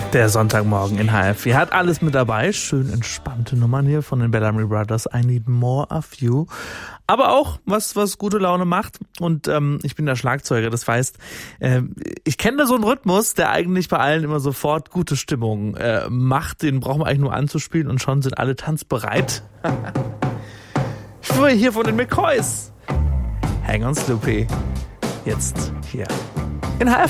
Der Sonntagmorgen in HF4 hat alles mit dabei. Schön entspannte Nummern hier von den Bellamy Brothers. I Need More of You. Aber auch was gute Laune macht. Und ich bin der Schlagzeuger. Das heißt, ich kenne da so einen Rhythmus, der eigentlich bei allen immer sofort gute Stimmung macht. Den brauchen wir eigentlich nur anzuspielen und schon sind alle tanzbereit. Ich bin hier von den McCoys. Hang on, Sloopy. Jetzt hier in HF.